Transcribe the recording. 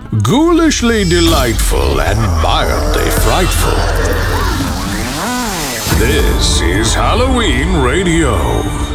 ghoulishly delightful and mildly frightful. This is Halloween Radio.